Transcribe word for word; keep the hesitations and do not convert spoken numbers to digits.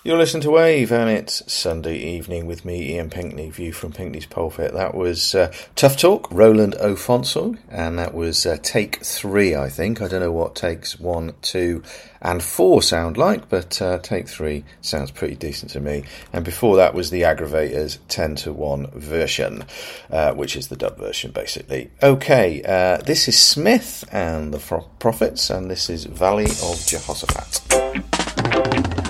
You're listening to Wave, and it's Sunday evening with me, Ian Pinkney, View from Pinkney's Pulpit. That was uh, Tough Talk, Roland O'Fonsall, and that was uh, take three, I think. I don't know what takes one, two, and four sound like, but uh, take three sounds pretty decent to me. And before that was the Aggravators ten to one version, uh, which is the dub version, basically. Okay, uh, this is Smith and the Prophets, and this is Valley of Jehoshaphat.